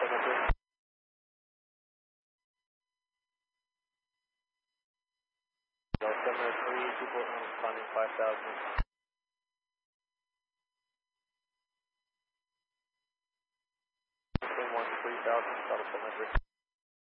Delta 3, people responding 5,000. Between 1 to 3,000, Delta 3.